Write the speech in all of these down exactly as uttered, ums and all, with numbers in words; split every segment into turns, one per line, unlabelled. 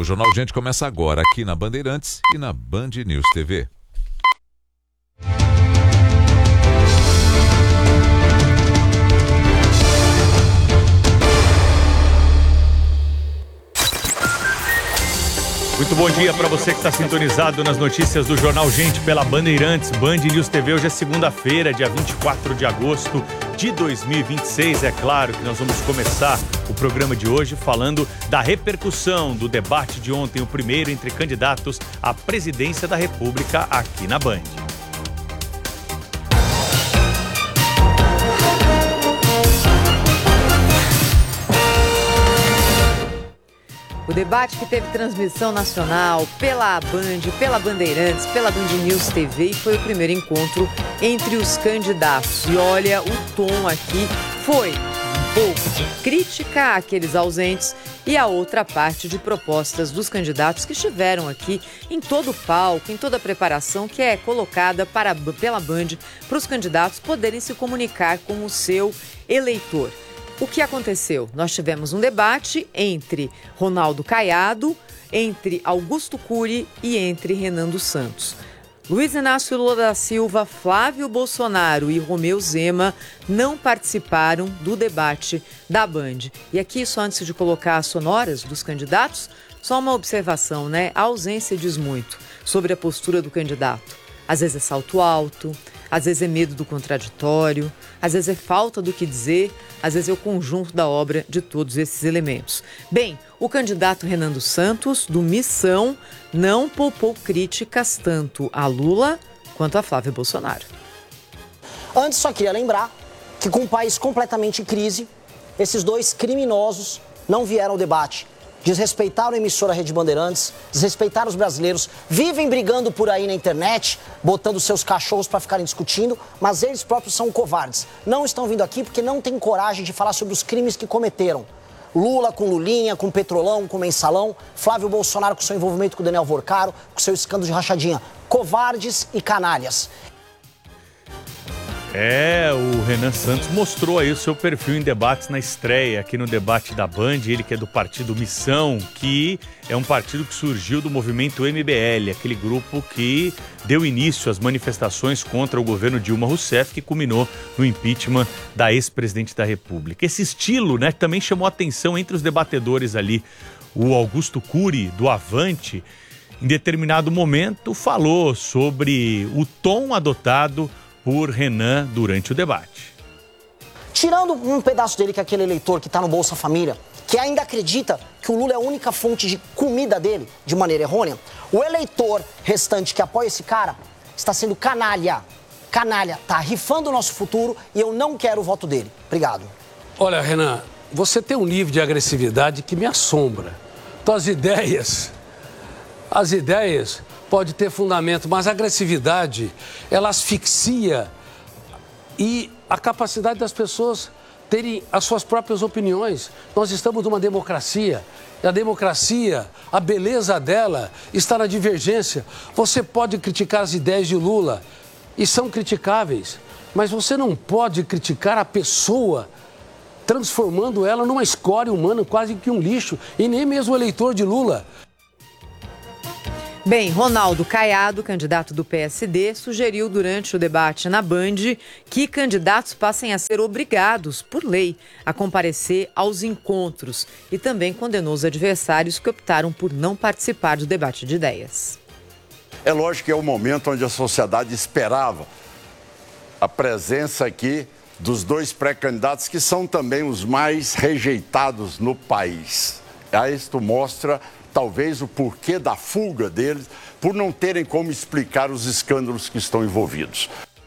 O Jornal Gente começa agora aqui na Bandeirantes e na Band News T V.
Muito bom dia para você que está sintonizado nas notícias do Jornal Gente pela Bandeirantes, Band News T V. Hoje é segunda-feira, dia vinte e quatro de agosto de dois mil e vinte e seis. É claro que nós vamos começar o programa de hoje falando da repercussão do debate de ontem, o primeiro entre candidatos à presidência da República aqui na Band.
O debate que teve transmissão nacional pela Band, pela Bandeirantes, pela Band News T V e foi o primeiro encontro entre os candidatos. E olha, o tom aqui foi um pouco de crítica àqueles ausentes e a outra parte de propostas dos candidatos que estiveram aqui em todo o palco, em toda a preparação que é colocada para, pela Band para os candidatos poderem se comunicar com o seu eleitor. O que aconteceu? Nós tivemos um debate entre Ronaldo Caiado, entre Augusto Cury e entre Renan dos Santos. Luiz Inácio Lula da Silva, Flávio Bolsonaro e Romeu Zema não participaram do debate da Band. E aqui, só antes de colocar as sonoras dos candidatos, só uma observação, né? A ausência diz muito sobre a postura do candidato. Às vezes é salto alto, às vezes é medo do contraditório, às vezes é falta do que dizer, às vezes é o conjunto da obra de todos esses elementos. Bem, o candidato Renan dos Santos, do Missão, não poupou críticas tanto a Lula quanto a Flávio Bolsonaro.
Antes, só queria lembrar que com o país completamente em crise, esses dois criminosos não vieram ao debate. Desrespeitaram a emissora Rede Bandeirantes, desrespeitaram os brasileiros, vivem brigando por aí na internet, botando seus cachorros para ficarem discutindo, mas eles próprios são covardes. Não estão vindo aqui porque não têm coragem de falar sobre os crimes que cometeram. Lula com Lulinha, com Petrolão, com Mensalão, Flávio Bolsonaro com seu envolvimento com o Daniel Vorcaro, com seu escândalo de rachadinha. Covardes e canalhas.
É, o Renan Santos mostrou aí o seu perfil em debates na estreia, aqui no debate da Band, ele que é do partido Missão, que é um partido que surgiu do movimento M B L, aquele grupo que deu início às manifestações contra o governo Dilma Rousseff, que culminou no impeachment da ex-presidente da República. Esse estilo, né, também chamou atenção entre os debatedores ali. O Augusto Cury, do Avante, em determinado momento falou sobre o tom adotado por Renan durante o debate.
Tirando um pedaço dele, que é aquele eleitor que está no Bolsa Família, que ainda acredita que o Lula é a única fonte de comida dele, de maneira errônea, o eleitor restante que apoia esse cara está sendo canalha. Canalha, tá rifando o nosso futuro e eu não quero o voto dele. Obrigado.
Olha, Renan, você tem um nível de agressividade que me assombra. Então, as ideias, as ideias... pode ter fundamento, mas a agressividade, ela asfixia e a capacidade das pessoas terem as suas próprias opiniões. Nós estamos numa democracia e a democracia, a beleza dela está na divergência. Você pode criticar as ideias de Lula e são criticáveis, mas você não pode criticar a pessoa transformando ela numa escória humana, quase que um lixo, e nem mesmo o eleitor de Lula.
Bem, Ronaldo Caiado, candidato do P S D, sugeriu durante o debate na Band que candidatos passem a ser obrigados, por lei, a comparecer aos encontros e também condenou os adversários que optaram por não participar do debate de ideias.
É lógico que é o momento onde a sociedade esperava a presença aqui dos dois pré-candidatos que são também os mais rejeitados no país. A isto mostra talvez o porquê da fuga deles, por não terem como explicar os escândalos que estão envolvidos.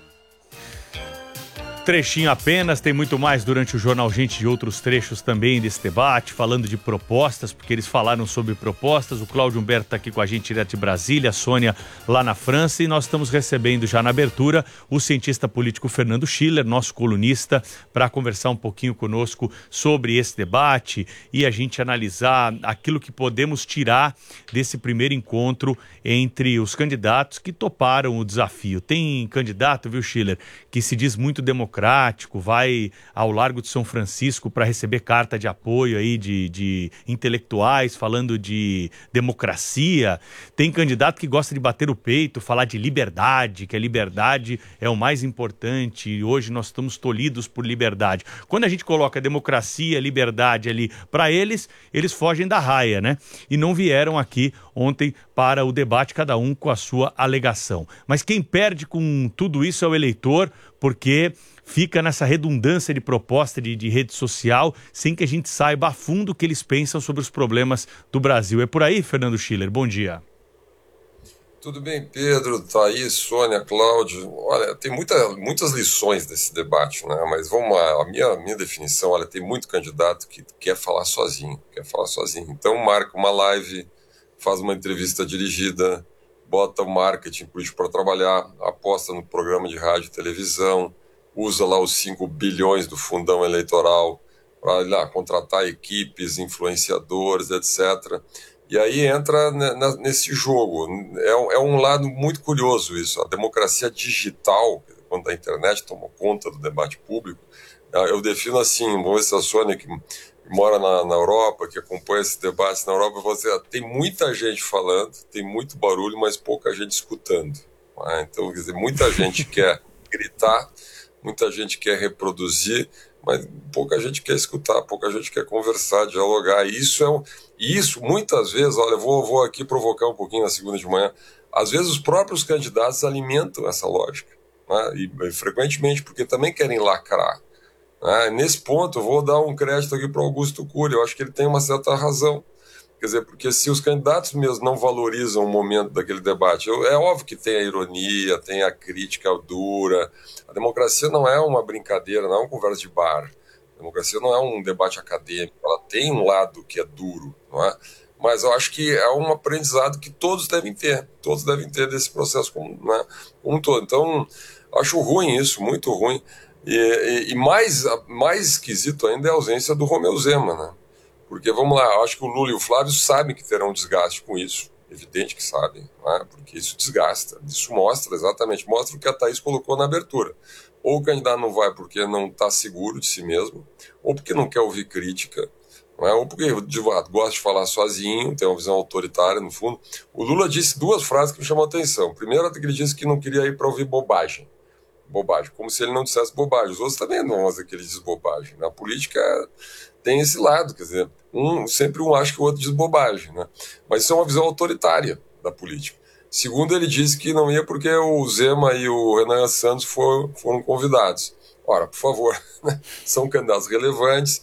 Trechinho apenas, tem muito mais durante o Jornal Gente de outros trechos também desse debate, falando de propostas, porque eles falaram sobre propostas. O Cláudio Humberto está aqui com a gente direto de Brasília, a Sônia lá na França, e nós estamos recebendo já na abertura o cientista político Fernando Schiller, nosso colunista, para conversar um pouquinho conosco sobre esse debate e a gente analisar aquilo que podemos tirar desse primeiro encontro entre os candidatos que toparam o desafio. Tem candidato, viu, Schiller, que se diz muito democrático, democrático, vai ao Largo de São Francisco para receber carta de apoio aí de, de intelectuais falando de democracia. Tem candidato que gosta de bater o peito, falar de liberdade, que a liberdade é o mais importante e hoje nós estamos tolhidos por liberdade. Quando a gente coloca democracia, liberdade ali para eles, eles fogem da raia, né? E não vieram aqui ontem para o debate, cada um com a sua alegação. Mas quem perde com tudo isso é o eleitor, porque fica nessa redundância de proposta de, de rede social, sem que a gente saiba a fundo o que eles pensam sobre os problemas do Brasil. É por aí, Fernando Schiller? Bom dia.
Tudo bem, Pedro, Thaís, Sônia, Cláudio. Olha, tem muita, muitas lições desse debate, né? Mas vamos lá, a minha, a minha definição, olha, tem muito candidato que quer falar sozinho, quer falar sozinho. Então marca uma live, faz uma entrevista dirigida, bota o marketing político para trabalhar, aposta no programa de rádio e televisão, usa lá os cinco bilhões do fundão eleitoral para contratar equipes, influenciadores, etcétera. E aí entra nesse jogo. É, é um lado muito curioso isso. A democracia digital, quando a internet tomou conta do debate público, eu defino assim, vamos ver se a Sônia, que mora na, na Europa, que acompanha esse debate na Europa, você tem muita gente falando, tem muito barulho, mas pouca gente escutando. Né? Então, quer dizer, muita gente quer gritar, muita gente quer reproduzir, mas pouca gente quer escutar, pouca gente quer conversar, dialogar. E isso é um, isso muitas vezes, olha, eu vou, vou aqui provocar um pouquinho na segunda de manhã, às vezes os próprios candidatos alimentam essa lógica, né? e, e frequentemente, porque também querem lacrar. Né? Nesse ponto, eu vou dar um crédito aqui para o Augusto Cury, eu acho que ele tem uma certa razão. Quer dizer, porque se os candidatos mesmo não valorizam o momento daquele debate, eu, é óbvio que tem a ironia, tem a crítica dura. A democracia não é uma brincadeira, não é uma conversa de bar. A democracia não é um debate acadêmico, ela tem um lado que é duro, não é? Mas eu acho que é um aprendizado que todos devem ter, todos devem ter desse processo como, né, como um todo. Então, acho ruim isso, muito ruim. E, e, e mais, mais esquisito ainda é a ausência do Romeu Zema, né? Porque, vamos lá, eu acho que o Lula e o Flávio sabem que terão desgaste com isso, evidente que sabem, né? Porque isso desgasta, isso mostra exatamente, mostra o que a Thaís colocou na abertura. Ou o candidato não vai porque não está seguro de si mesmo, ou porque não quer ouvir crítica, não é? Ou porque de fato, gosta de falar sozinho, tem uma visão autoritária no fundo. O Lula disse duas frases que me chamam a atenção. Primeiro, ele disse que não queria ir para ouvir bobagem. Bobagem, como se ele não dissesse bobagem. Os outros também não vão dizer que ele diz bobagem. Na política tem esse lado, quer dizer, um, sempre um acha que o outro diz bobagem, né? Mas isso é uma visão autoritária da política. Segundo, ele disse que não ia porque o Zema e o Renan Santos foram, foram convidados. Ora, por favor, né? São candidatos relevantes,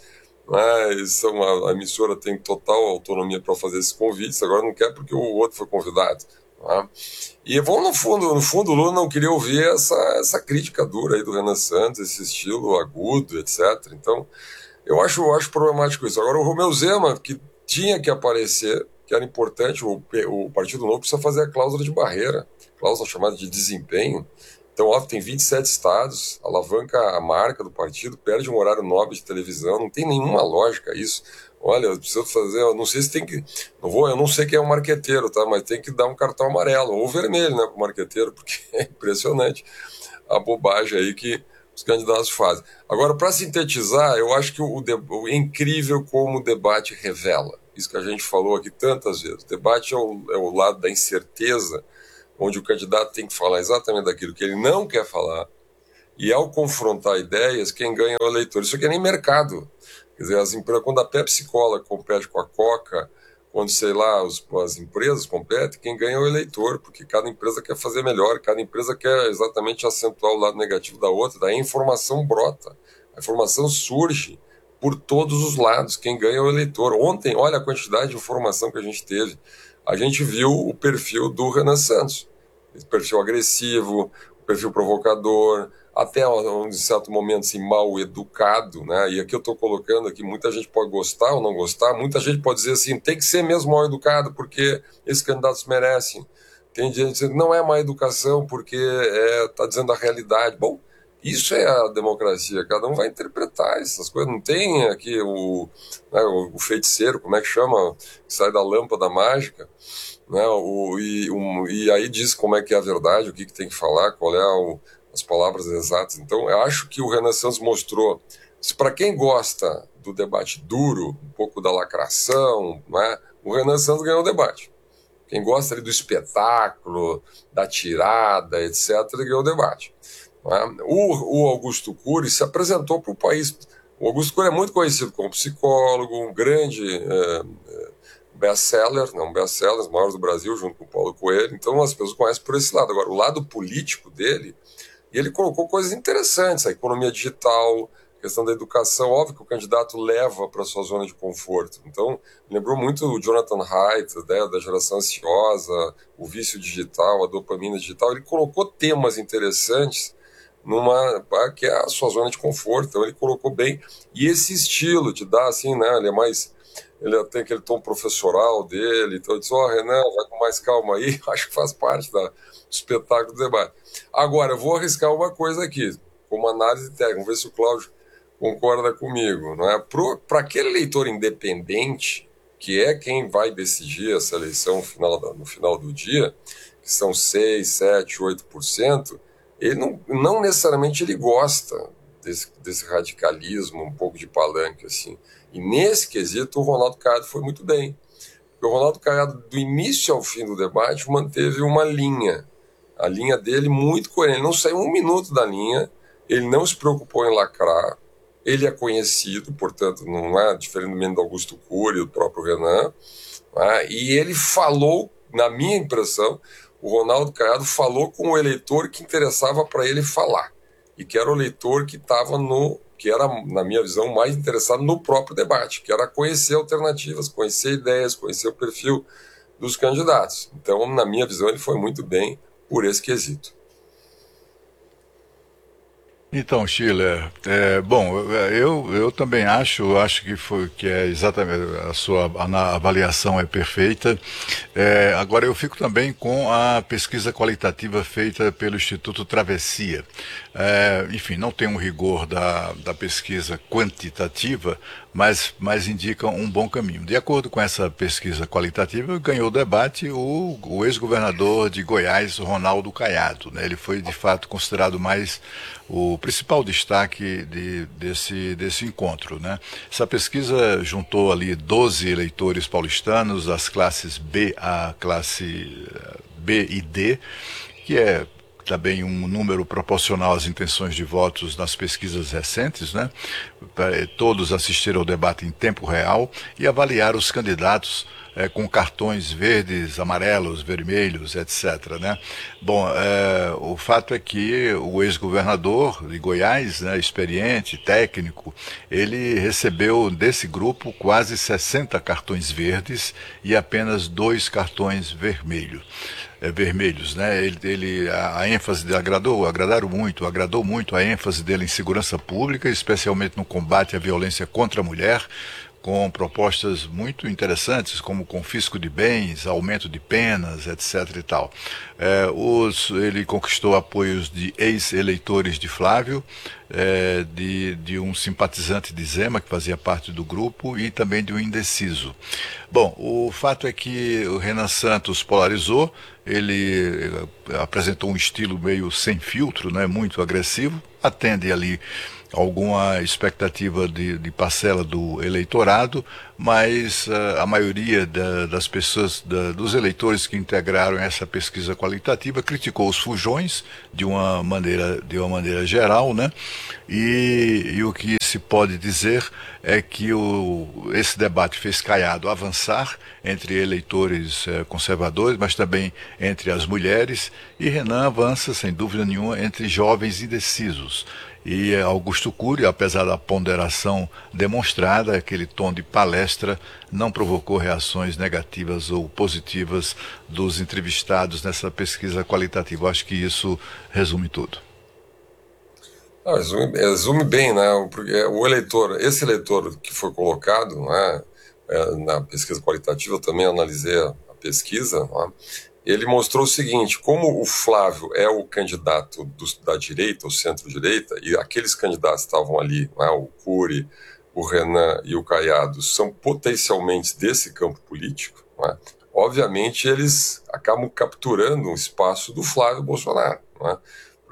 né? São, a, a emissora tem total autonomia para fazer esses convites, agora não quer porque o outro foi convidado. Né? E vão no fundo, no fundo o Lula não queria ouvir essa, essa crítica dura aí do Renan Santos, esse estilo agudo, etcétera. Então, eu acho, eu acho problemático isso. Agora, o Romeu Zema, que tinha que aparecer, que era importante, o, o Partido Novo precisa fazer a cláusula de barreira, cláusula chamada de desempenho. Então, óbvio, tem vinte e sete estados, alavanca a marca do partido, perde um horário nobre de televisão, não tem nenhuma lógica isso. Olha, eu preciso fazer, eu não sei se tem que, não vou, eu não sei quem é o marqueteiro, tá? Mas tem que dar um cartão amarelo, ou vermelho, né, pro marqueteiro, porque é impressionante a bobagem aí que os candidatos fazem. Agora, para sintetizar, eu acho que o, o, é incrível como o debate revela. Isso que a gente falou aqui tantas vezes. O debate é o, é o lado da incerteza, onde o candidato tem que falar exatamente daquilo que ele não quer falar, e ao confrontar ideias, quem ganha é o eleitor. Isso aqui é nem mercado. Quer dizer, as empresas, quando a Pepsi Cola compete com a Coca, quando, sei lá, os, as empresas competem, quem ganha é o eleitor, porque cada empresa quer fazer melhor, cada empresa quer exatamente acentuar o lado negativo da outra, daí a informação brota, a informação surge por todos os lados, quem ganha é o eleitor. Ontem, olha a quantidade de informação que a gente teve, a gente viu o perfil do Renan Santos, esse perfil agressivo, o perfil provocador, até um certo momento assim, mal educado, né? E aqui eu estou colocando aqui, muita gente pode gostar ou não gostar, muita gente pode dizer assim, tem que ser mesmo mal educado porque esses candidatos merecem. Tem gente dizendo, não é má educação porque está é, dizendo a realidade. Bom, isso é a democracia, cada um vai interpretar essas coisas, não tem aqui o, né, o feiticeiro, como é que chama, que sai da lâmpada mágica, né? O, e, um, e aí diz como é que é a verdade, o que, que tem que falar, qual é o as palavras exatas. Então, eu acho que o Renan Santos mostrou, para quem gosta do debate duro, um pouco da lacração, né, o Renan Santos ganhou o debate. Quem gosta ali do espetáculo, da tirada, etcétera, ganhou o debate. Né? O, o Augusto Cury se apresentou para o país. O Augusto Cury é muito conhecido como psicólogo, um grande é, best-seller, não, um best-seller, os maiores do Brasil, junto com o Paulo Coelho. Então as pessoas conhecem por esse lado. Agora, o lado político dele, ele colocou coisas interessantes, a economia digital, a questão da educação. Óbvio que o candidato leva para a sua zona de conforto. Então, lembrou muito o Jonathan Haidt, né, da geração ansiosa, o vício digital, a dopamina digital. Ele colocou temas interessantes numa que é a sua zona de conforto. Então, ele colocou bem. E esse estilo de dar, assim, né, ele é mais... Ele tem aquele tom professoral dele, então eu disse, ó, oh, Renan, vai com mais calma aí, acho que faz parte da, do espetáculo do debate. Agora, eu vou arriscar uma coisa aqui, como análise técnica, vamos ver se o Cláudio concorda comigo, não é? Para aquele eleitor independente, que é quem vai decidir essa eleição no final, da, no final do dia, que são seis, sete, oito por cento, ele não, não necessariamente ele gosta desse, desse radicalismo, um pouco de palanque, assim. E nesse quesito, o Ronaldo Caiado foi muito bem. Porque o Ronaldo Caiado, do início ao fim do debate, manteve uma linha. A linha dele muito coerente. Ele não saiu um minuto da linha, ele não se preocupou em lacrar, ele é conhecido, portanto, não é diferentemente do Augusto Cury e do próprio Renan. Né? E ele falou, na minha impressão, o Ronaldo Caiado falou com o eleitor que interessava para ele falar. E que era o eleitor que estava no... que era, na minha visão, mais interessado no próprio debate, que era conhecer alternativas, conhecer ideias, conhecer o perfil dos candidatos. Então, na minha visão, ele foi muito bem por esse quesito.
Então, Schiller, é, bom, eu, eu também acho, acho que foi que é exatamente a sua a avaliação é perfeita. É, agora eu fico também com a pesquisa qualitativa feita pelo Instituto Travessia. É, enfim, não tem um rigor da, da pesquisa quantitativa, mas, mas indica um bom caminho. De acordo com essa pesquisa qualitativa, ganhou o debate o, o ex-governador de Goiás, Ronaldo Caiado. Né? Ele foi, de fato, considerado mais o principal destaque de, desse, desse encontro. Né? Essa pesquisa juntou ali doze eleitores paulistanos, das classes B a classe B e D, que é também um número proporcional às intenções de votos nas pesquisas recentes, né? Todos assistiram ao debate em tempo real e avaliaram os candidatos é, com cartões verdes, amarelos, vermelhos, etcétera. Né? Bom, é, o fato é que o ex-governador de Goiás, né, experiente, técnico, ele recebeu desse grupo quase sessenta cartões verdes e apenas dois cartões vermelhos. É, vermelhos, né? Ele, ele a, a ênfase dele agradou, agradaram muito, agradou muito a ênfase dele em segurança pública, especialmente no combate à violência contra a mulher, com propostas muito interessantes, como confisco de bens, aumento de penas, etcétera e tal. É, os, ele conquistou apoios de ex-eleitores de Flávio, é, de, de um simpatizante de Zema, que fazia parte do grupo, e também de um indeciso. Bom, o fato é que o Renan Santos polarizou, ele apresentou um estilo meio sem filtro, né, muito agressivo, atende ali alguma expectativa de, de parcela do eleitorado, mas uh, a maioria da, das pessoas, da, dos eleitores que integraram essa pesquisa qualitativa criticou os fujões de uma maneira, de uma maneira geral, né? E, e o que se pode dizer é que o, esse debate fez Caiado avançar entre eleitores uh, conservadores, mas também entre as mulheres, e Renan avança, sem dúvida nenhuma, entre jovens indecisos. E Augusto Cury, apesar da ponderação demonstrada, aquele tom de palestra, não provocou reações negativas ou positivas dos entrevistados nessa pesquisa qualitativa. Acho que isso resume tudo.
Ah, resume, resume bem, né? Porque o eleitor, esse eleitor que foi colocado, né, na pesquisa qualitativa, eu também analisei a pesquisa, né, ele mostrou o seguinte: como o Flávio é o candidato do, da direita, o centro-direita, e aqueles candidatos que estavam ali, né, o Cury, o Renan e o Caiado, são potencialmente desse campo político, né, obviamente eles acabam capturando o espaço do Flávio Bolsonaro, né,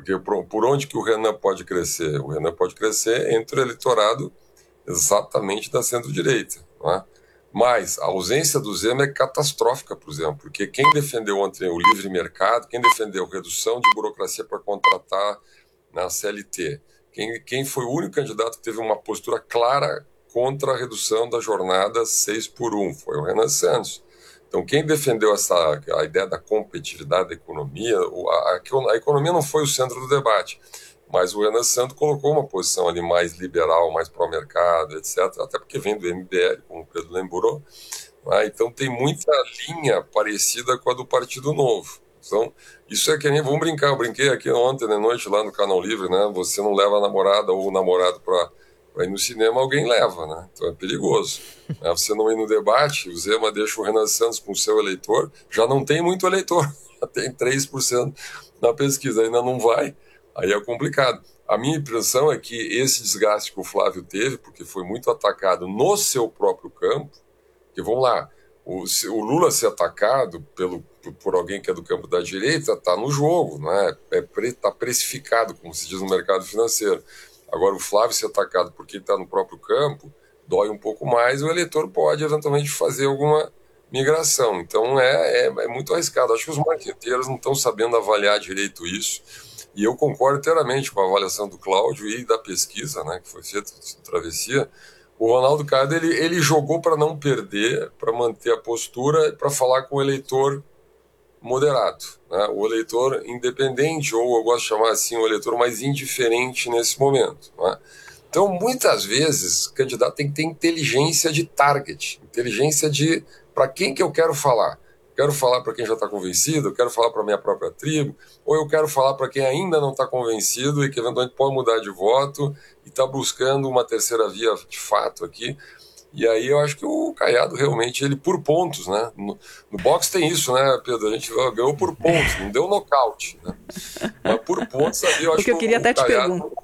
Porque por, por onde que o Renan pode crescer? O Renan pode crescer entre o eleitorado exatamente da centro-direita, não é? Mas a ausência do Zema é catastrófica para o Zema, porque quem defendeu ontem o livre mercado, quem defendeu redução de burocracia para contratar na C L T, quem, quem foi o único candidato que teve uma postura clara contra a redução da jornada seis por um, foi o Renan Santos. Então, quem defendeu essa, a ideia da competitividade da economia, a, a, a economia não foi o centro do debate, mas o Renan Santos colocou uma posição ali mais liberal, mais pró-mercado, etcétera, até porque vem do M B L, como o Pedro lembrou. Né? Então, tem muita linha parecida com a do Partido Novo. Então, isso é que nem, vamos brincar, eu brinquei aqui ontem de noite lá no Canal Livre, né? Você não leva a namorada ou o namorado para ir no cinema, alguém leva, né? Então é perigoso. Né? Você não ir no debate, o Zema deixa o Renan Santos com o seu eleitor, já não tem muito eleitor, já tem três por cento na pesquisa, ainda não vai, aí é complicado. A minha impressão é que esse desgaste que o Flávio teve, porque foi muito atacado no seu próprio campo, que vamos lá, o, o Lula ser atacado pelo, por alguém que é do campo da direita está no jogo, né? É pre, tá precificado, como se diz no mercado financeiro. Agora, o Flávio ser atacado porque está no próprio campo, dói um pouco mais, o eleitor pode eventualmente fazer alguma migração. Então, é, é, é muito arriscado. Acho que os marqueteiros não estão sabendo avaliar direito isso. E eu concordo inteiramente com a avaliação do Cláudio e da pesquisa, né, que foi feita de Travessia. O Ronaldo Caiado, ele, ele jogou para não perder, para manter a postura e para falar com o eleitor moderado, né? O eleitor independente, ou eu gosto de chamar assim, o eleitor mais indiferente nesse momento. Né? Então, muitas vezes, o candidato tem que ter inteligência de target, inteligência de para quem que eu quero falar. Quero falar para quem já está convencido, eu quero falar para a minha própria tribo, ou eu quero falar para quem ainda não está convencido e que eventualmente pode mudar de voto e está buscando uma terceira via de fato aqui. E aí eu acho que o Caiado realmente, ele por pontos, né? No, no boxe tem isso, né, Pedro? A gente ganhou por pontos, não deu nocaute, né? Mas por pontos ali eu acho
que eu queria
que o,
até
o Caiado
te perguntar.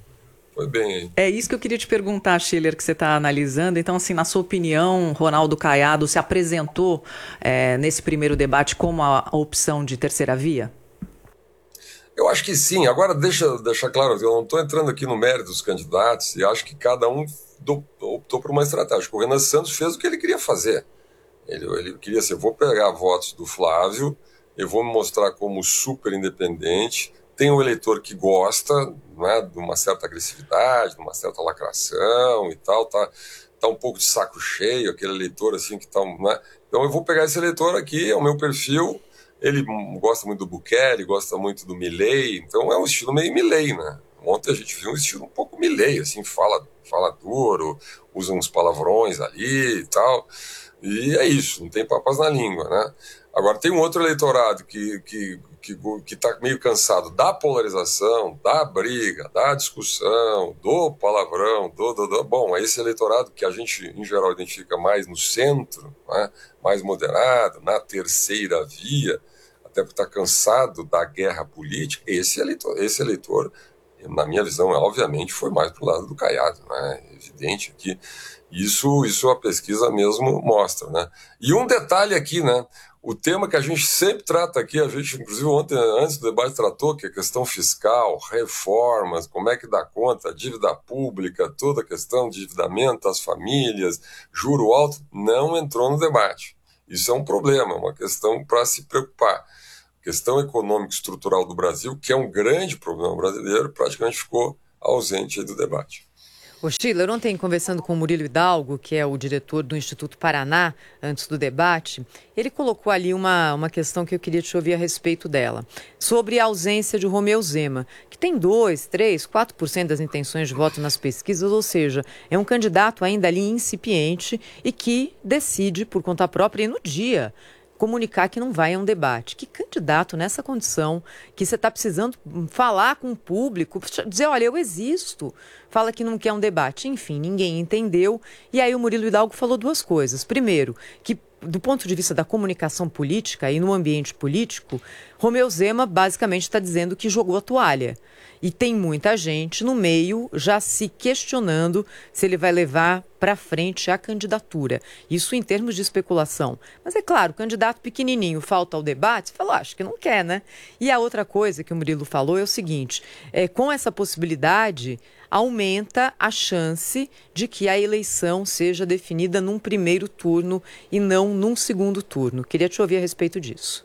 Foi bem aí.
É isso que eu queria te perguntar, Schiller, que você está analisando. Então, assim, na sua opinião, Ronaldo Caiado se apresentou é, nesse primeiro debate como a opção de terceira via?
Eu acho que sim. Agora, deixa deixar claro, eu não estou entrando aqui no mérito dos candidatos e acho que cada um do, optou por uma estratégia. O Renan Santos fez o que ele queria fazer. Ele, ele queria assim, eu vou pegar votos do Flávio, eu vou me mostrar como super independente. Tem um eleitor que gosta, né, de uma certa agressividade, de uma certa lacração e tal, tá, tá um pouco de saco cheio, aquele eleitor assim que tá... Né? Então eu vou pegar esse eleitor aqui, é o meu perfil, ele gosta muito do Bukele, gosta muito do Milei, então é um estilo meio Milei, né? Ontem a gente viu um estilo um pouco Milei, assim, fala, fala duro, usa uns palavrões ali e tal, e é isso, não tem papas na língua, né? Agora tem um outro eleitorado que... que que que está meio cansado da polarização, da briga, da discussão, do palavrão, do, do, do... Bom, é esse eleitorado que a gente, em geral, identifica mais no centro, né? Mais moderado, na terceira via, até porque está cansado da guerra política. Esse eleitor, esse eleitor, na minha visão, obviamente, foi mais para o lado do Caiado, né? É evidente que isso, isso a pesquisa mesmo mostra, né? E um detalhe aqui, né? O tema que a gente sempre trata aqui, a gente, inclusive ontem, antes do debate, tratou, que é a questão fiscal, reformas, como é que dá conta, dívida pública, toda a questão de endividamento das famílias, juro alto, não entrou no debate. Isso é um problema, uma questão para se preocupar. A questão econômica e estrutural do Brasil, que é um grande problema brasileiro, praticamente ficou ausente aí do debate.
Ô Schiller, ontem conversando com o Murilo Hidalgo, que é o diretor do Instituto Paraná, antes do debate, ele colocou ali uma, uma questão que eu queria te ouvir a respeito dela, sobre a ausência de Romeu Zema, que tem dois, três, quatro por cento das intenções de voto nas pesquisas, ou seja, é um candidato ainda ali incipiente e que decide por conta própria e no dia comunicar que não vai a um debate. Que candidato nessa condição, que você está precisando falar com o público, dizer, olha, eu existo, fala que não quer um debate. Enfim, ninguém entendeu. E aí o Murilo Hidalgo falou duas coisas. Primeiro, que do ponto de vista da comunicação política e no ambiente político, Romeu Zema basicamente está dizendo que jogou a toalha. E tem muita gente no meio já se questionando se ele vai levar para frente a candidatura. Isso em termos de especulação. Mas é claro, candidato pequenininho falta ao debate, falou, acho que não quer, né? E a outra coisa que o Murilo falou é o seguinte, é, com essa possibilidade, aumenta a chance de que a eleição seja definida num primeiro turno e não num segundo turno. Queria te ouvir a respeito disso.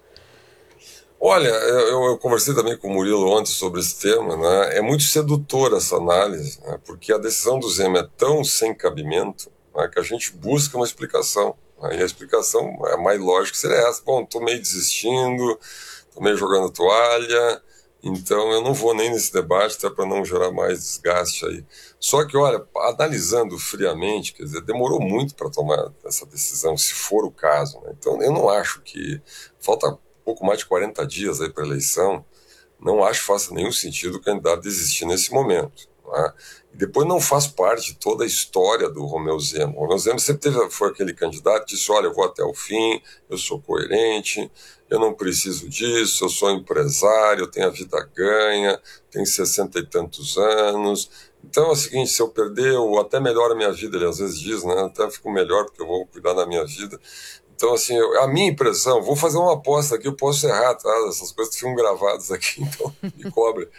Olha, eu, eu conversei também com o Murilo ontem sobre esse tema, né? É muito sedutora essa análise, né? Porque a decisão do Zema é tão sem cabimento, né, que a gente busca uma explicação, né? E a explicação é mais lógica seria essa. Bom, estou meio desistindo, estou meio jogando toalha, então eu não vou nem nesse debate, até para não gerar mais desgaste aí. Só que, olha, analisando friamente, quer dizer, demorou muito para tomar essa decisão, se for o caso, né? Então eu não acho que... Falta pouco mais de quarenta dias aí para a eleição, não acho que faça nenhum sentido o candidato desistir nesse momento. Né? E depois não faz parte de toda a história do Romeu Zema. O Romeu Zema sempre teve, foi aquele candidato que disse, olha, eu vou até o fim, eu sou coerente, eu não preciso disso, eu sou empresário, eu tenho a vida ganha, tenho sessenta e tantos anos. Então é o seguinte, se eu perder, eu até melhoro a minha vida, ele às vezes diz, né? Até fico melhor porque eu vou cuidar da minha vida. Então, assim, eu, a minha impressão, vou fazer uma aposta aqui, eu posso errar, tá? Essas coisas ficam gravadas aqui, então me cobre.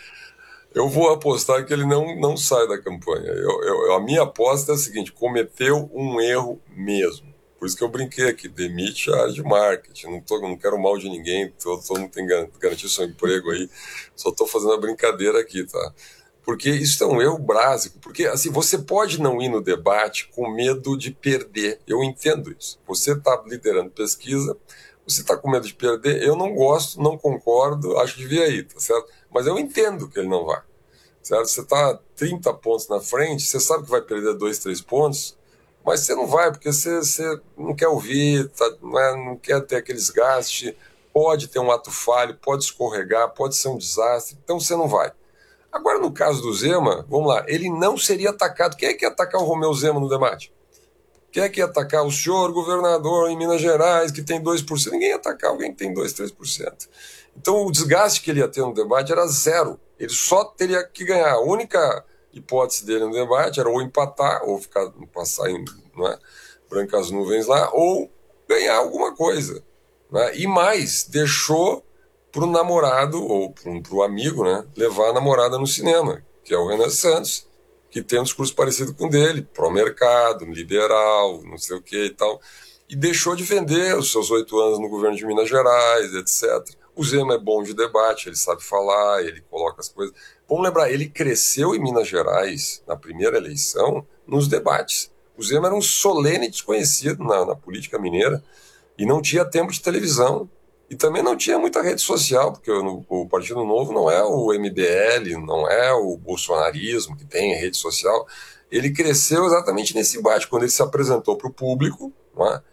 Eu vou apostar que ele não, não sai da campanha. Eu, eu, a minha aposta é a seguinte, cometeu um erro mesmo. Por isso que eu brinquei aqui, demite a área de marketing, não, tô, não quero mal de ninguém, todo, todo mundo tem garantir seu emprego aí, só estou fazendo a brincadeira aqui, tá? Porque isso é um erro básico, porque assim, você pode não ir no debate com medo de perder, eu entendo isso. Você está liderando pesquisa, você está com medo de perder, eu não gosto, não concordo, acho que devia ir, tá certo? Mas eu entendo que ele não vai, certo? Você está trinta pontos na frente, você sabe que vai perder dois, três pontos, mas você não vai, porque você, você não quer ouvir, tá, não, é, não quer ter aquele desgaste, pode ter um ato falho, pode escorregar, pode ser um desastre, então você não vai. Agora, no caso do Zema, vamos lá, ele não seria atacado. Quem é que ia atacar o Romeu Zema no debate? Quem é que ia atacar o senhor governador em Minas Gerais, que tem dois por cento? Ninguém ia atacar alguém que tem dois, três por cento. Então, o desgaste que ele ia ter no debate era zero. Ele só teria que ganhar. A única hipótese dele no debate era ou empatar, ou ficar, passar em, não é, brancas nuvens lá, ou ganhar alguma coisa. Né? E mais, deixou para o namorado, ou para o amigo, né, levar a namorada no cinema, que é o Renan Santos, que tem um discurso parecido com o dele, pró-mercado, liberal, não sei o que e tal, e deixou de vender os seus oito anos no governo de Minas Gerais, etcétera. O Zema é bom de debate, ele sabe falar, ele coloca as coisas. Vamos lembrar, ele cresceu em Minas Gerais, na primeira eleição, nos debates. O Zema era um solene desconhecido na, na política mineira, e não tinha tempo de televisão. E também não tinha muita rede social, porque o, o Partido Novo não é o M B L, não é o bolsonarismo que tem rede social. Ele cresceu exatamente nesse embate, quando ele se apresentou para o público, não é?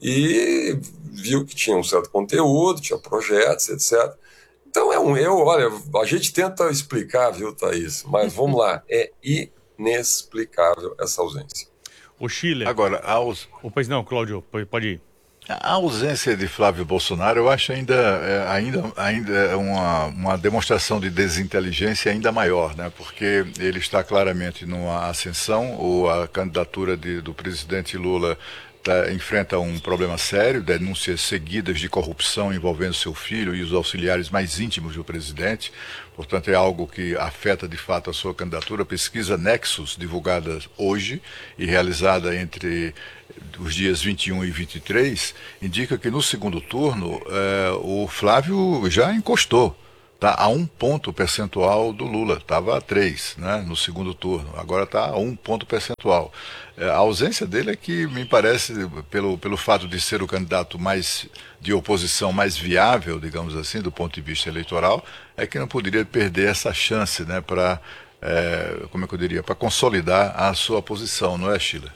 E viu que tinha um certo conteúdo, tinha projetos, etcétera. Então é um eu, olha, a gente tenta explicar, viu, Thaís? Mas vamos lá, é inexplicável essa ausência.
O Schiller.
Agora, aos...
Oh, pois não, Cláudio, pode ir.
A ausência de Flávio Bolsonaro, eu acho ainda, é, ainda, ainda é uma, uma demonstração de desinteligência ainda maior, né? Porque ele está claramente numa ascensão, ou a candidatura de, do presidente Lula tá, enfrenta um problema sério, denúncias seguidas de corrupção envolvendo seu filho e os auxiliares mais íntimos do presidente. Portanto, é algo que afeta de fato a sua candidatura. Pesquisa Nexus, divulgada hoje e realizada entre os dias vinte e um e vinte e três, indica que no segundo turno eh, o Flávio já encostou, tá, a um ponto percentual do Lula. Estava a três, né, no segundo turno, agora está a um ponto percentual. Eh, a ausência dele é que me parece, pelo, pelo fato de ser o candidato mais de oposição mais viável, digamos assim, do ponto de vista eleitoral, é que não poderia perder essa chance, né, para, eh, como é que eu diria, para consolidar a sua posição, não é, Sheila?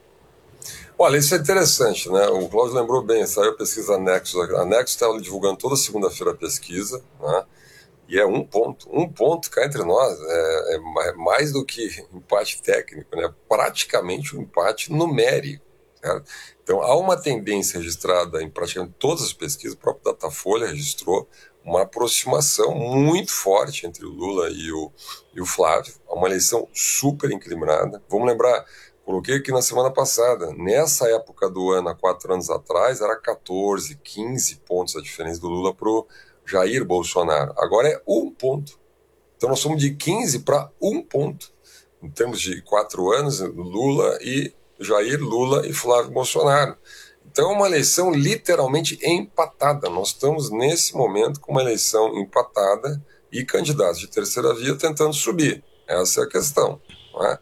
Olha, isso é interessante, né? O Cláudio lembrou bem, saiu a pesquisa Nexus. A Nexus está divulgando toda segunda-feira a pesquisa, né? E é um ponto. Um ponto, cá entre nós, é, é mais do que empate técnico, né? Praticamente um empate numérico. certo? Então, há uma tendência registrada em praticamente todas as pesquisas, o próprio Datafolha registrou uma aproximação muito forte entre o Lula e o, e o Flávio, uma eleição super inclinada. Vamos lembrar, coloquei aqui na semana passada, nessa época do ano, há quatro anos atrás, era quatorze, quinze pontos a diferença do Lula para o Jair Bolsonaro. Agora é um ponto. Então nós somos de quinze para um ponto. Em termos de quatro anos, Lula e Jair, Lula e Flávio Bolsonaro. Então é uma eleição literalmente empatada. Nós estamos nesse momento com uma eleição empatada e candidatos de terceira via tentando subir. Essa é a questão. Não é?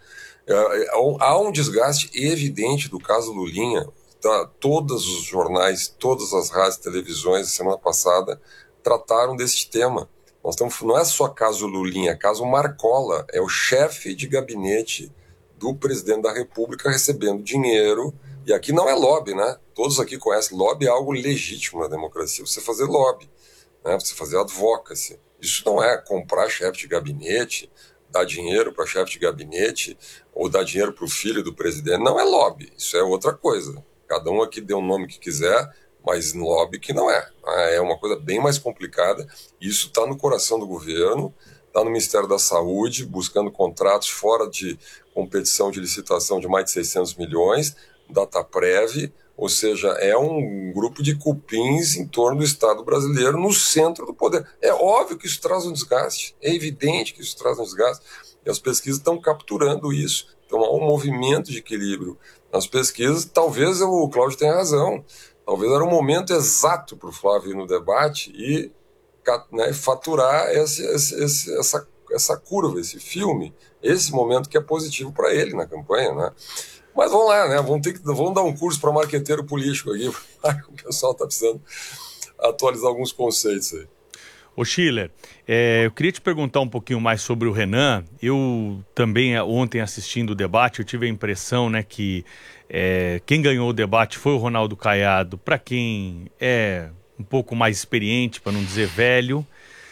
Há um desgaste evidente do caso Lulinha. Tá? Todos os jornais, todas as rádios e televisões, semana passada, trataram desse tema. Nós estamos, não é só caso Lulinha, é caso Marcola. É o chefe de gabinete do presidente da República recebendo dinheiro. E aqui não é lobby, né? Todos aqui conhecem. Lobby é algo legítimo na democracia. Você fazer lobby, né? Você fazer advocacy. Isso não é comprar chefe de gabinete, dar dinheiro para chefe de gabinete ou dar dinheiro para o filho do presidente. Não é lobby. Isso é outra coisa. Cada um aqui dê o nome que quiser, mas lobby que não é. É uma coisa bem mais complicada. Isso está no coração do governo, está no Ministério da Saúde, buscando contratos fora de competição de licitação de mais de seiscentos milhões, Dataprev, ou seja, é um grupo de cupins em torno do Estado brasileiro no centro do poder. É óbvio que isso traz um desgaste, é evidente que isso traz um desgaste, e as pesquisas estão capturando isso. Então há um movimento de equilíbrio nas pesquisas. Talvez o Cláudio tenha razão, talvez era o momento exato para o Flávio ir no debate e, né, faturar esse, esse, esse, essa, essa curva, esse filme, esse momento que é positivo para ele na campanha, né? Mas vamos lá, né? Vamos, ter que, vamos dar um curso para marqueteiro político aqui. O pessoal está precisando atualizar alguns conceitos aí.
Ô Schiller, é, eu queria te perguntar um pouquinho mais sobre o Renan. Eu também, ontem assistindo o debate, eu tive a impressão, né, que é, quem ganhou o debate foi o Ronaldo Caiado, para quem é um pouco mais experiente, para não dizer velho,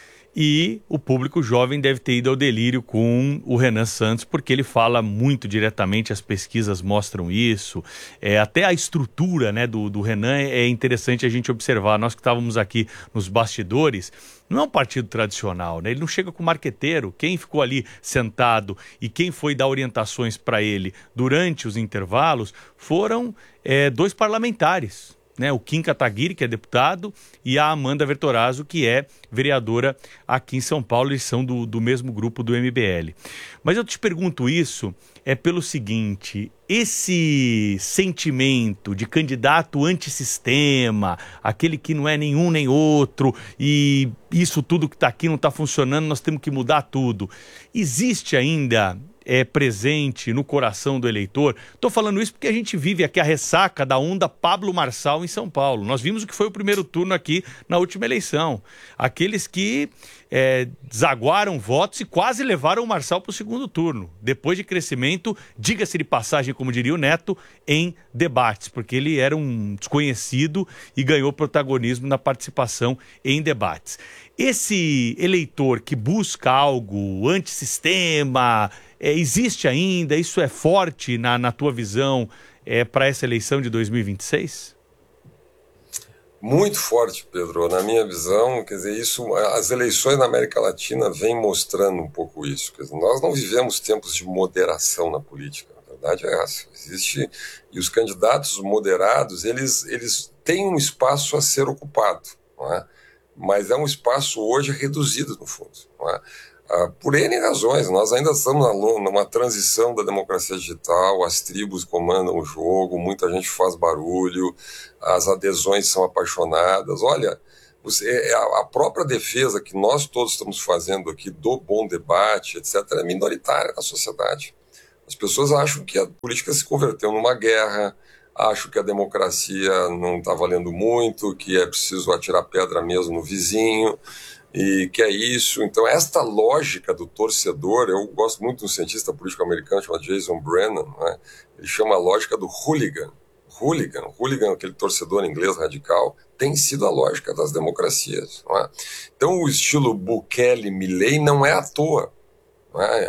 e o público jovem deve ter ido ao delírio com o Renan Santos, porque ele fala muito diretamente, as pesquisas mostram isso, é, até a estrutura, né, do, do Renan é interessante a gente observar. Nós que estávamos aqui nos bastidores, não é um partido tradicional, né? Ele não chega com marqueteiro. Quem ficou ali sentado e quem foi dar orientações para ele durante os intervalos foram é, dois parlamentares, né, o Kim Kataguiri, que é deputado, e a Amanda Vertorazzo, que é vereadora aqui em São Paulo. Eles são do, do mesmo grupo do M B L. Mas eu te pergunto isso é pelo seguinte: esse sentimento de candidato antissistema, aquele que não é nenhum nem outro, e isso tudo que está aqui não está funcionando, nós temos que mudar tudo, existe ainda... é presente no coração do eleitor? Estou falando isso porque a gente vive aqui a ressaca da onda Pablo Marçal em São Paulo. Nós vimos o que foi o primeiro turno aqui na última eleição. Aqueles que é, desaguaram votos e quase levaram o Marçal para o segundo turno. Depois de crescimento, diga-se de passagem, como diria o Neto, em debates, porque ele era um desconhecido e ganhou protagonismo na participação em debates. Esse eleitor que busca algo antissistema, é, existe ainda? Isso é forte na, na tua visão é, para essa eleição de dois mil e vinte e seis?
Muito forte, Pedro. Na minha visão, quer dizer, isso, as eleições na América Latina vêm mostrando um pouco isso. Quer dizer, nós não vivemos tempos de moderação na política. A verdade é essa. Existe, e os candidatos moderados, eles, eles têm um espaço a ser ocupado, não é? Mas é um espaço hoje reduzido, no fundo, não é? Ah, por N razões. Nós ainda estamos numa transição da democracia digital, as tribos comandam o jogo, muita gente faz barulho, as adesões são apaixonadas. Olha, você, a própria defesa que nós todos estamos fazendo aqui do bom debate, etcétera, é minoritária na sociedade. As pessoas acham que a política se converteu numa guerra, acham que a democracia não está valendo muito, que é preciso atirar pedra mesmo no vizinho, e que é isso. Então, esta lógica do torcedor, eu gosto muito de um cientista político americano chamado Jason Brennan, né? Ele chama a lógica do hooligan. Hooligan, hooligan, aquele torcedor inglês radical, tem sido a lógica das democracias, não é? Então, o estilo Bukele-Milley não é à toa, não é?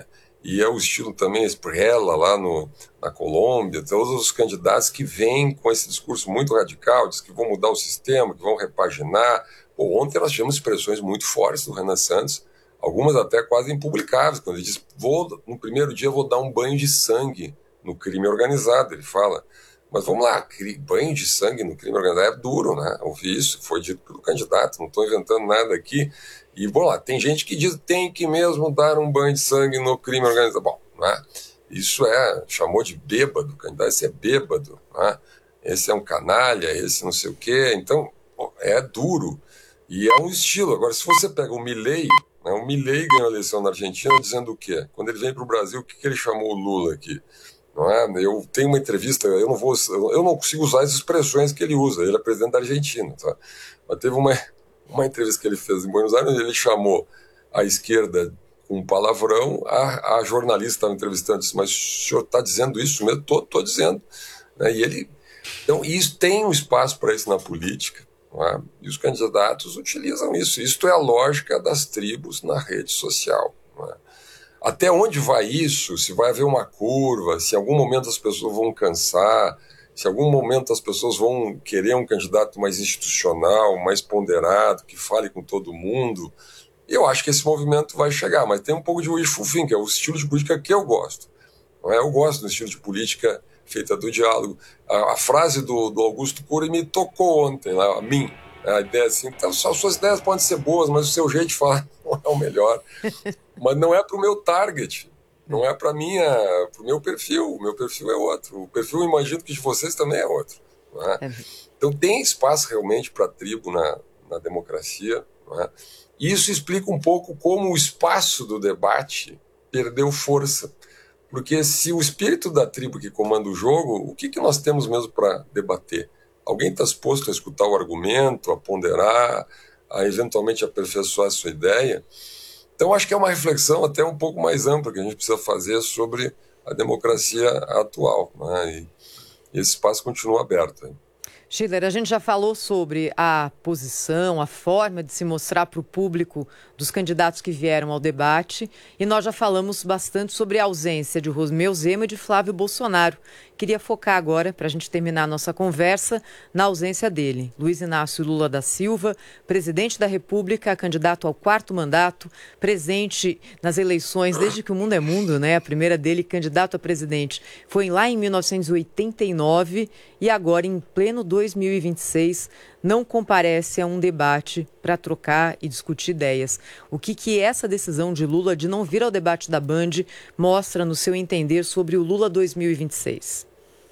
e é o estilo também Esprella lá no, na Colômbia, todos os candidatos que vêm com esse discurso muito radical, diz que vão mudar o sistema, que vão repaginar. Pô, ontem nós tivemos expressões muito fortes do Renan Santos, algumas até quase impublicáveis, quando ele diz, vou, no primeiro dia vou dar um banho de sangue no crime organizado, ele fala. Mas vamos lá, banho de sangue no crime organizado é duro, né? Ouvi isso, foi dito pelo candidato, não estou inventando nada aqui. E, bom, lá, tem gente que diz que tem que mesmo dar um banho de sangue no crime organizado. Bom, né? Isso é, chamou de bêbado, o candidato, esse é bêbado, né? Esse é um canalha, esse não sei o quê. Então, bom, é duro. E é um estilo. Agora, se você pega o Milei, né? O Milei ganhou a eleição na Argentina dizendo o quê? Quando ele vem para o Brasil, o que, que ele chamou o Lula aqui? Não é? Eu tenho uma entrevista, eu não, vou, eu não consigo usar as expressões que ele usa, ele é presidente da Argentina, tá? Mas teve uma, uma entrevista que ele fez em Buenos Aires, onde ele chamou a esquerda com um palavrão, a, a jornalista estava entrevistando, disse, mas o senhor está dizendo isso mesmo? Estou dizendo. Né? E ele, então, isso tem um espaço para isso na política, não é? E os candidatos utilizam isso. Isto é a lógica das tribos na rede social, não é? Até onde vai isso? Se vai haver uma curva, se em algum momento as pessoas vão cansar, se em algum momento as pessoas vão querer um candidato mais institucional, mais ponderado, que fale com todo mundo, eu acho que esse movimento vai chegar, mas tem um pouco de wishful thinking, que é o estilo de política que eu gosto. Não é? Eu gosto do estilo de política feita do diálogo. A, a frase do, do Augusto Cury me tocou ontem, lá, a mim. A ideia assim, então, as suas ideias podem ser boas, mas o seu jeito de falar não é o melhor. Mas não é para o meu target, não é para o meu perfil. O meu perfil é outro. O perfil, eu imagino que de vocês também é outro. Não é? É. Então tem espaço realmente para a tribo na, na democracia. Não é? E isso explica um pouco como o espaço do debate perdeu força. Porque se o espírito da tribo que comanda o jogo, o que, que nós temos mesmo para debater? Alguém está disposto a escutar o argumento, a ponderar, a eventualmente aperfeiçoar a sua ideia? Então, acho que é uma reflexão até um pouco mais ampla que a gente precisa fazer sobre a democracia atual, né? E esse espaço continua aberto. Hein?
Schiller, a gente já falou sobre a posição, a forma de se mostrar para o público dos candidatos que vieram ao debate, e nós já falamos bastante sobre a ausência de Romeu Zema e de Flávio Bolsonaro. Queria focar agora, para a gente terminar a nossa conversa, na ausência dele. Luiz Inácio Lula da Silva, presidente da República, candidato ao quarto mandato, presente nas eleições desde que o mundo é mundo, né? A primeira dele, candidato a presidente, foi lá em mil novecentos e oitenta e nove e agora, em pleno dois mil e vinte e seis, não comparece a um debate para trocar e discutir ideias. O que, que essa decisão de Lula de não vir ao debate da Band mostra, no seu entender, sobre o Lula dois mil e vinte e seis?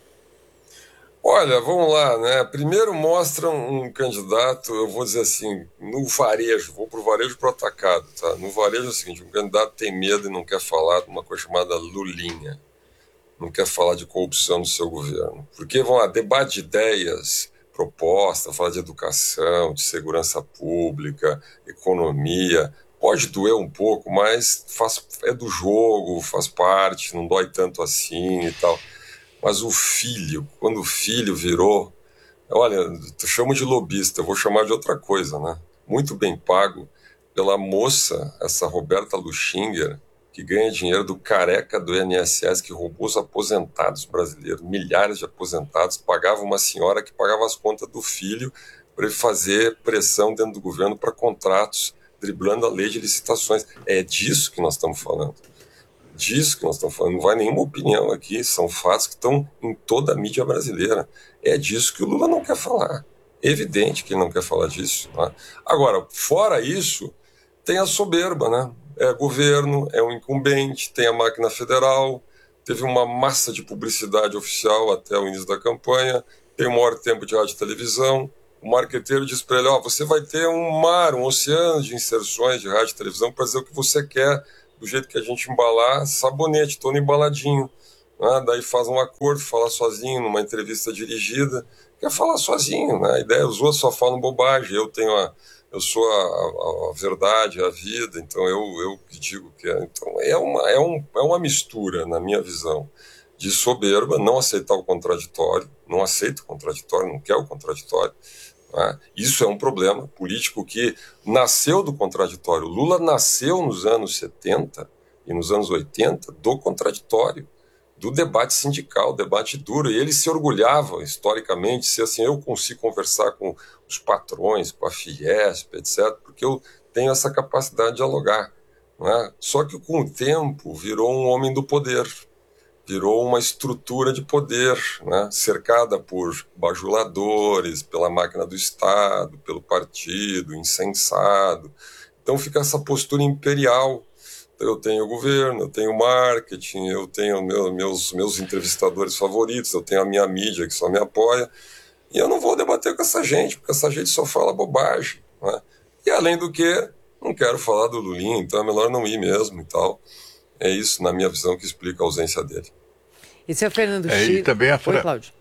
Olha, vamos lá, né? Primeiro mostra um candidato, eu vou dizer assim, no varejo, vou para o varejo para o atacado, tá? No varejo é o seguinte, um candidato tem medo e não quer falar de uma coisa chamada lulinha, não quer falar de corrupção no seu governo. Porque, vamos lá, debate de ideias, proposta, falar de educação, de segurança pública, economia, pode doer um pouco, mas faz, é do jogo, faz parte, não dói tanto assim e tal. Mas o filho, quando o filho virou, olha, eu chamo de lobista, eu vou chamar de outra coisa, né? Muito bem pago pela moça, essa Roberta Luxinger, que ganha dinheiro do careca do I N S S, que roubou os aposentados brasileiros, milhares de aposentados, pagava uma senhora que pagava as contas do filho para ele fazer pressão dentro do governo para contratos, driblando a lei de licitações. É disso que nós estamos falando. Disso que nós estamos falando. Não vai nenhuma opinião aqui, são fatos que estão em toda a mídia brasileira. É disso que o Lula não quer falar. É evidente que ele não quer falar disso. Né? Agora, fora isso, tem a soberba, né? É governo, é um incumbente, tem a máquina federal, teve uma massa de publicidade oficial até o início da campanha, tem o maior tempo de rádio e televisão. O marqueteiro diz para ele, ó, você vai ter um mar, um oceano de inserções de rádio e televisão para dizer o que você quer, do jeito que a gente embalar, sabonete, todo embaladinho. Né? Daí faz um acordo, fala sozinho numa entrevista dirigida, quer falar sozinho, né? A ideia, os outros só falam bobagem, eu tenho a, eu sou a, a, a verdade, a vida, então eu, eu digo que é. Então é uma, é, um, é uma mistura, na minha visão, de soberba, não aceitar o contraditório, não aceita o contraditório, não quer o contraditório. Né? Isso é um problema político que nasceu do contraditório. Lula nasceu nos anos setenta e nos anos oitenta do contraditório, do debate sindical, debate duro, e eles se orgulhavam historicamente se assim, eu consigo conversar com os patrões, com a Fiesp, etcétera, porque eu tenho essa capacidade de dialogar, não é? Só que com o tempo virou um homem do poder, virou uma estrutura de poder, né? Cercada por bajuladores, pela máquina do Estado, pelo partido, incensado. Então fica essa postura imperial. Eu tenho o governo, eu tenho o marketing, eu tenho meu, meus, meus entrevistadores favoritos, eu tenho a minha mídia que só me apoia, e eu não vou debater com essa gente, porque essa gente só fala bobagem, né? E além do que, não quero falar do Lulinha, então é melhor não ir mesmo e tal. É isso, na minha visão, que explica a ausência dele.
E seu Fernando
é,
Schiller...
E também a fra...
Oi, Cláudio.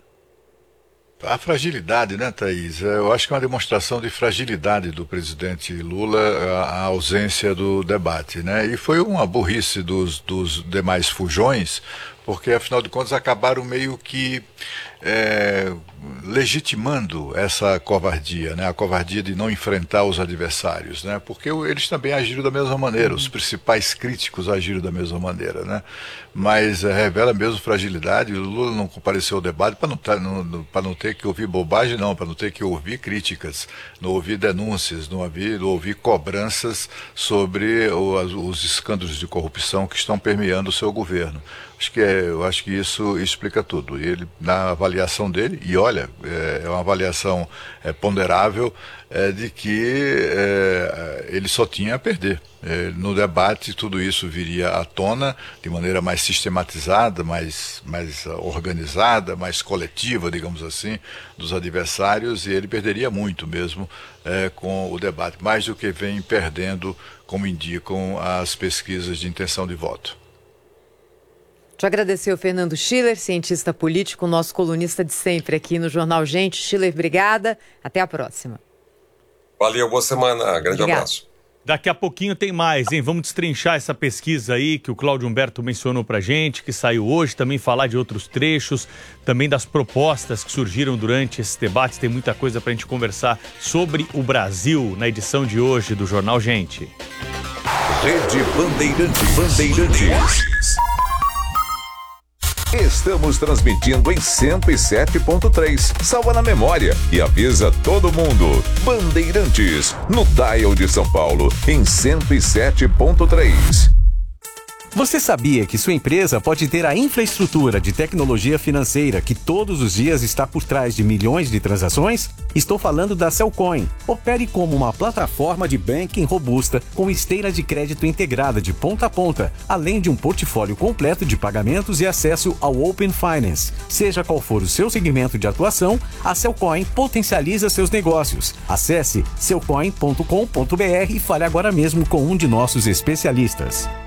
A fragilidade, né, Thaís? Eu acho que é uma demonstração de fragilidade do presidente Lula a ausência do debate, né? E foi uma burrice dos, dos demais fujões, porque, afinal de contas, acabaram meio que é, legitimando essa covardia, né? A covardia de não enfrentar os adversários, né? Porque eles também agiram da mesma maneira, os principais críticos agiram da mesma maneira, né? Mas é, revela mesmo fragilidade. O Lula não compareceu ao debate para não, tá, não, para não ter que ouvir bobagem, não, para não ter que ouvir críticas, não ouvir denúncias, não ouvir, não ouvir cobranças sobre o, os escândalos de corrupção que estão permeando o seu governo. Acho que é, eu acho que isso explica tudo. Ele, na avaliação dele, e olha, é, é uma avaliação é, ponderável, é, de que é, ele só tinha a perder. É, no debate, tudo isso viria à tona de maneira mais sistematizada, mais, mais organizada, mais coletiva, digamos assim, dos adversários, e ele perderia muito mesmo é, com o debate, mais do que vem perdendo, como indicam as pesquisas de intenção de voto.
Te agradecer ao Fernando Schiller, cientista político, nosso colunista de sempre aqui no Jornal Gente. Schiller, obrigada. Até a próxima.
Valeu, boa semana. Grande
Obrigada.
Abraço.
Daqui a pouquinho tem mais, hein? Vamos destrinchar essa pesquisa aí que o Cláudio Humberto mencionou pra gente, que saiu hoje, também falar de outros trechos, também das propostas que surgiram durante esse debate. Tem muita coisa pra gente conversar sobre o Brasil na edição de hoje do Jornal Gente.
Rede Bandeirantes. Bandeirantes. Estamos transmitindo em cento e sete ponto três. Salva na memória e avisa todo mundo. Bandeirantes, no dial de São Paulo, em cento e sete ponto três.
Você sabia que sua empresa pode ter a infraestrutura de tecnologia financeira que todos os dias está por trás de milhões de transações? Estou falando da Cellcoin. Opere como uma plataforma de banking robusta com esteira de crédito integrada de ponta a ponta, além de um portfólio completo de pagamentos e acesso ao Open Finance. Seja qual for o seu segmento de atuação, a Cellcoin potencializa seus negócios. Acesse cellcoin ponto com ponto br e fale agora mesmo com um de nossos especialistas.